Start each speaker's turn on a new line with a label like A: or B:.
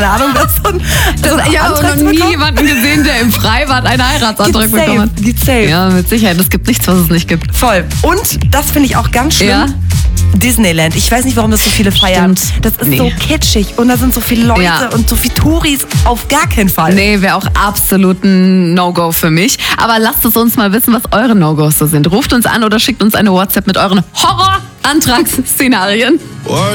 A: Ahnung, dass so ein
B: Ich habe noch nie jemanden gesehen, der im Freibad einen Heiratsantrag bekommen hat.
A: Gibt's safe.
B: Ja, mit Sicherheit. Es gibt nichts, was es nicht gibt.
A: Voll. Und, das finde ich auch ganz schlimm,
B: Ja.
A: Disneyland. Ich weiß nicht, warum das so viele feiern.
B: Stimmt.
A: Das ist
B: Nee.
A: so kitschig und da sind so viele Leute
B: Ja.
A: und so viele Touris. Auf gar keinen Fall.
B: Nee, wäre auch absolut ein No-Go für mich. Aber lasst es uns mal wissen, was eure No-Gos so sind. Ruft uns an oder schickt uns eine WhatsApp mit euren Horror-Antragsszenarien.